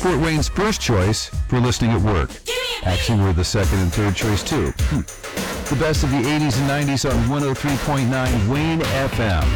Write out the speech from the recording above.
Fort Wayne's first choice for listening at work. Actually, we're the second and third choice, too. The best of the 80s and 90s on 103.9 Wayne FM.